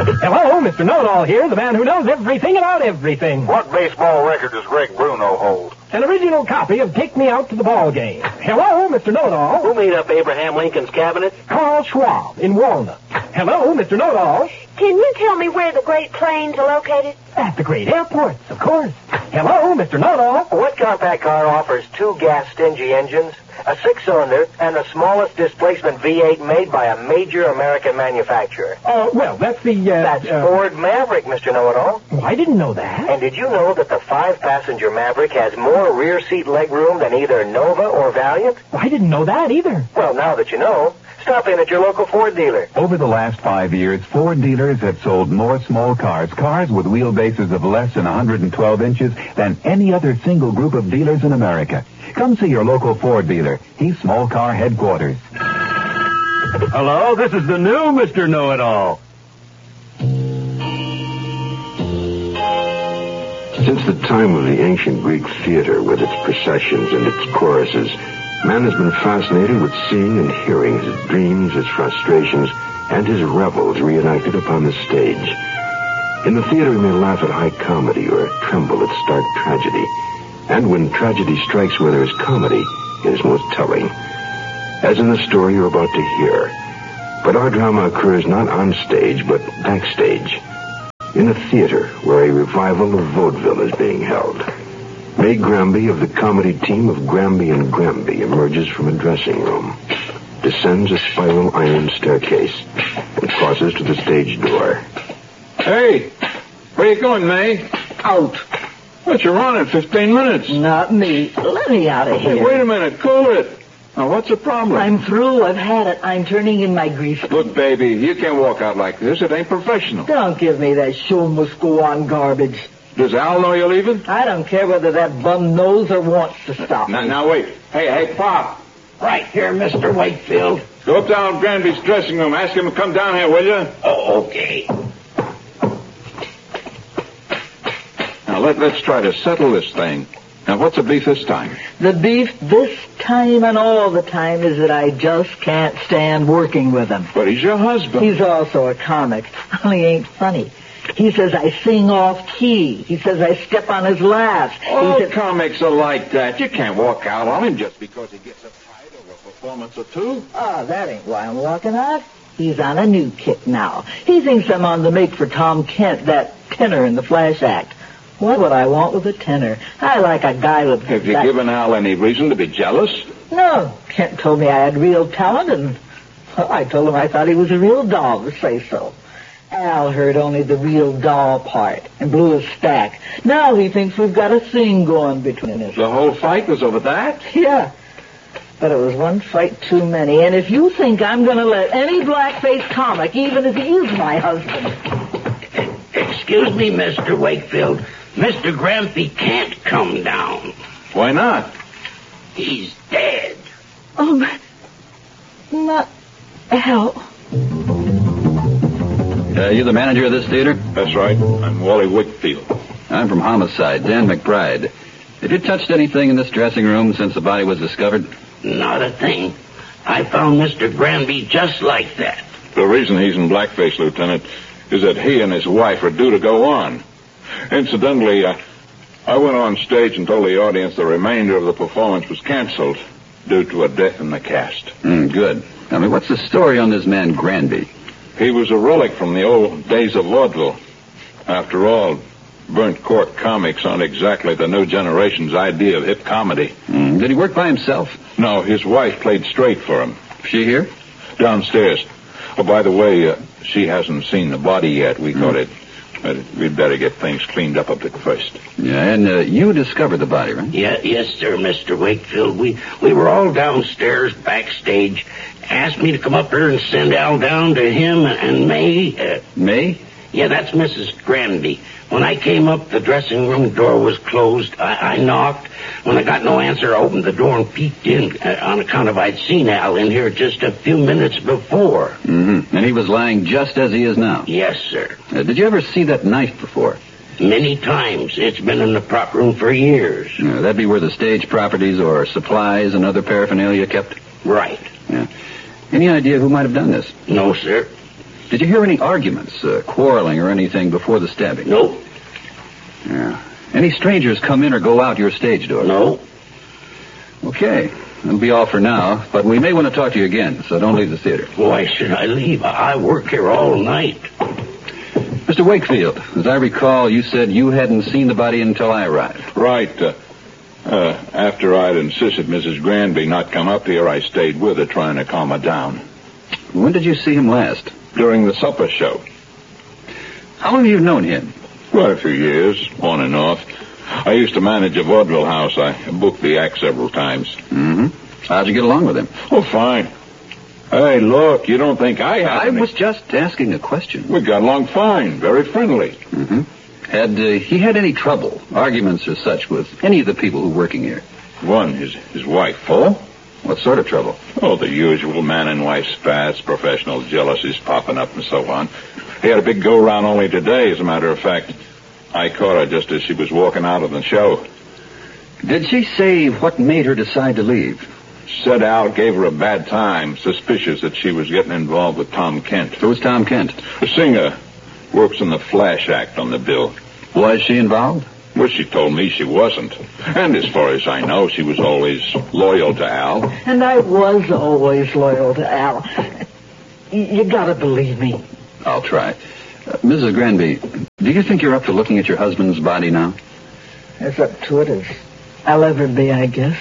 Hello, Mr. Know-It-All here, the man who knows everything about everything. What baseball record does Greg Bruno hold? An original copy of Take Me Out to the Ball Game. Hello, Mr. Know-It-All. Who made up Abraham Lincoln's cabinet? Carl Schwab in Walnut. Hello, Mr. Know-It-All. Can you tell me where the Great Plains are located? At the great airports, of course. Hello, Mr. Know-It-All. What compact car offers two gas-stingy engines, a six-cylinder, and the smallest displacement V8 made by a major American manufacturer? Well, that's the, That's Ford Maverick, Mr. Know-It-All. Oh, I didn't know that. And did you know that the five-passenger Maverick has more rear seat legroom than either Nova or Valiant? Well, I didn't know that either. Well, now that you know, stop in at your local Ford dealer. Over the last 5 years, Ford dealers have sold more small cars with wheelbases of less than 112 inches than any other single group of dealers in America. Come see your local Ford dealer. He's small car headquarters. Hello, this is the new Mr. Know-It-All. Since the time of the ancient Greek theater with its processions and its choruses, man has been fascinated with seeing and hearing his dreams, his frustrations, and his revels reenacted upon the stage. In the theater, we may laugh at high comedy or tremble at stark tragedy. And when tragedy strikes where there is comedy, it is most telling. As in the story you're about to hear. But our drama occurs not on stage, but backstage. In a theater where a revival of vaudeville is being held. May Granby of the comedy team of Granby and Granby emerges from a dressing room, descends a spiral iron staircase, and crosses to the stage door. Hey, where you going, May? Out. But you're on in 15 minutes. Not me. Let me out of here. Hey, wait a minute. Cool it. Now, what's the problem? I'm through. I've had it. I'm turning in my grief. Look, baby, you can't walk out like this. It ain't professional. Don't give me that show must go on garbage. Does Al know you're leaving? I don't care whether that bum knows or wants to stop me. Now, wait. Hey, Pop. Right here, Mr. Wakefield. Go up down to Granby's dressing room. Ask him to come down here, will you? Oh, okay. Now, let's try to settle this thing. Now, what's the beef this time? The beef this time and all the time is that I just can't stand working with him. But he's your husband. He's also a comic, only ain't funny. He says I sing off key. He says I step on his laughs. All comics are like that. You can't walk out on him just because he gets a fight over a performance or two. Oh, that ain't why I'm walking out. He's on a new kick now. He thinks I'm on the make for Tom Kent, that tenor in the Flash Act. What would I want with a tenor? I like a guy with... Have you given Al any reason to be jealous? No. Kent told me I had real talent, and I told him I thought he was a real doll to say so. Al heard only the real doll part and blew a stack. Now he thinks we've got a thing going between us. The whole fight was over that? Yeah. But it was one fight too many. And if you think I'm going to let any blackface comic, even if he is my husband... Excuse me, Mr. Wakefield. Mr. Granby can't come down. Why not? He's dead. Oh, not Al. You the manager of this theater? That's right. I'm Wally Wakefield. I'm from Homicide, Dan McBride. Have you touched anything in this dressing room since the body was discovered? Not a thing. I found Mr. Granby just like that. The reason he's in blackface, Lieutenant, is that he and his wife are due to go on. Incidentally, I went on stage and told the audience the remainder of the performance was canceled due to a death in the cast. Good. I mean, what's the story on this man Granby? He was a relic from the old days of vaudeville. After all, burnt cork comics aren't exactly the new generation's idea of hip comedy. Did he work by himself? No, his wife played straight for him. She here? Downstairs. Oh, by the way, she hasn't seen the body yet. We thought we'd better get things cleaned up a bit first. Yeah, and you discovered the body, right? Yes, sir, Mr. Wakefield. We were all downstairs, backstage. Asked me to come up here and send Al down to him and May. May? Yeah, that's Mrs. Granby. When I came up, the dressing room door was closed. I knocked. When I got no answer, I opened the door and peeked in on account of I'd seen Al in here just a few minutes before. Mm-hmm. And he was lying just as he is now? Yes, sir. Did you ever see that knife before? Many times. It's been in the prop room for years. That'd be where the stage properties or supplies and other paraphernalia kept? Right. Yeah. Any idea who might have done this? No, sir. Did you hear any arguments, quarreling or anything before the stabbing? No. Yeah. Any strangers come in or go out your stage door? No. Okay. That'll be all for now, but we may want to talk to you again, so don't leave the theater. Why should I leave? I work here all night. Mr. Wakefield, as I recall, you said you hadn't seen the body until I arrived. Right. After I'd insisted Mrs. Granby not come up here, I stayed with her trying to calm her down. When did you see him last? During the supper show. How long have you known him? Quite a few years, on and off. I used to manage a vaudeville house. I booked the act several times. Mm-hmm. How'd you get along with him? Oh, fine. Hey, look, you don't think I was just asking a question. We got along fine, very friendly. Mm-hmm. Had he had any trouble, arguments or such, with any of the people who were working here? One, his wife. Oh? What sort of trouble? Oh, the usual man and wife spats, professional jealousies popping up and so on. He had a big go-round only today, as a matter of fact. I caught her just as she was walking out of the show. Did she say what made her decide to leave? Said Al gave her a bad time, suspicious that she was getting involved with Tom Kent. Who's Tom Kent? A singer. Works in the Flash Act on the bill. Was she involved? Well, she told me she wasn't. And as far as I know, she was always loyal to Al. And I was always loyal to Al. You gotta believe me. I'll try. Mrs. Granby, do you think you're up to looking at your husband's body now? As up to it as I'll ever be, I guess.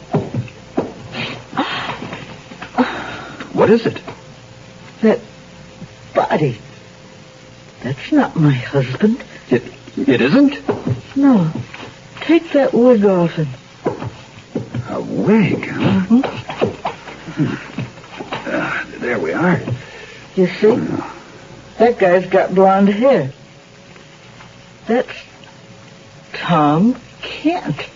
What is it? That body. That's not my husband. It isn't? No. Take that wig off him. A wig, huh? There we are. You see? That guy's got blonde hair. That's Tom Kent.